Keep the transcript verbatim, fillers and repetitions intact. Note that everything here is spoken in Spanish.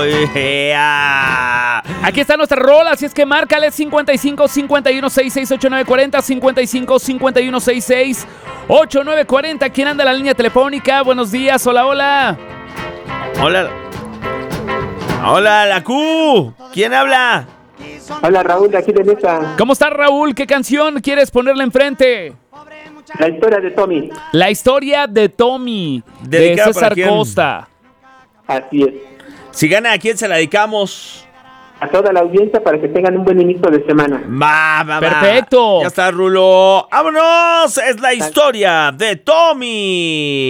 Yeah. Aquí está nuestra rola, así es que márcale cincuenta y cinco, cincuenta y uno, sesenta y seis, ochenta y nueve cuarenta, cincuenta y cinco, cincuenta y uno, sesenta y seis, ochenta y nueve cuarenta. ¿Quién anda en la línea telefónica? Buenos días, hola, hola. Hola. Hola, la Q. ¿Quién habla? Hola, Raúl, de aquí de Nesa. ¿Cómo estás, Raúl? ¿Qué canción quieres ponerle enfrente? La historia de Tommy. La historia de Tommy, de ¿Dedicada César para quién? Costa. Así es. Si gana, ¿a quién se la dedicamos? A toda la audiencia para que tengan un buen inicio de semana. Va, va, va. Perfecto. Ya está, Rulo. ¡Vámonos! Es la historia de Tommy.